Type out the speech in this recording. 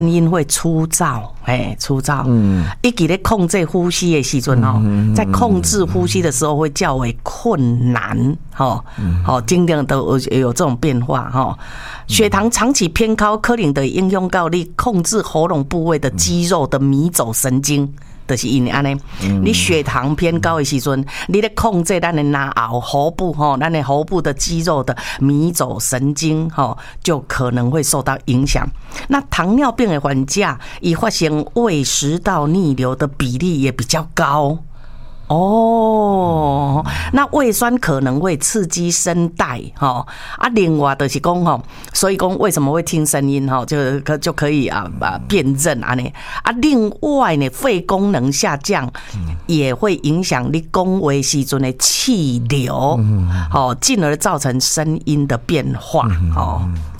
音会粗糙，粗糙。一直在控制呼吸的时阵在控制呼吸的时候会较为困难，经常都有这种变化，血糖长期偏高，可能会影响到你控制喉咙部位的肌肉的迷走神经。就是因为安尼，你血糖偏高的时阵，你咧控制咱的拿喉喉部咱的喉部的肌肉的迷走神经就可能会受到影响。那糖尿病的患者，以发生胃食道逆流的比例也比较高。那胃酸可能会刺激声带另外就是讲所以讲为什么会听声音就可以辨认另外呢，肺功能下降也会影响你讲话时阵的气流进而造成声音的变化